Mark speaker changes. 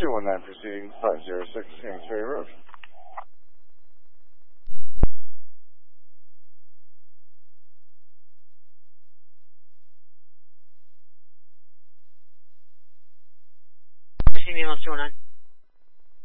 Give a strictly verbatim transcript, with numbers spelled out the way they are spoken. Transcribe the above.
Speaker 1: two one nine proceeding five zero six Hammond Ferry Road.
Speaker 2: Proceeding two one nine.